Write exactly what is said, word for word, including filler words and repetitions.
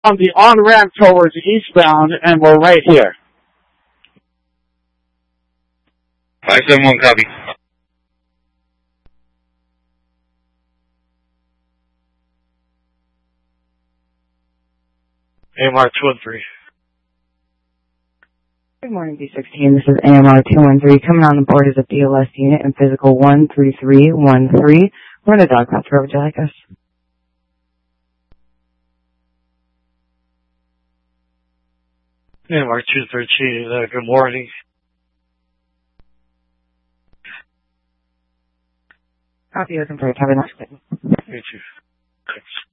on the on-ramp towards eastbound, and we're right here. five seven one, copy. A M R two one three. Good morning, B sixteen. This is A M R two one three coming on the board as a B L S unit in physical one three three one three. We're in a dog path. Where would you like us? A M R two thirteen. Uh, good morning. Copy, looking for a cabin. Me too. Thanks.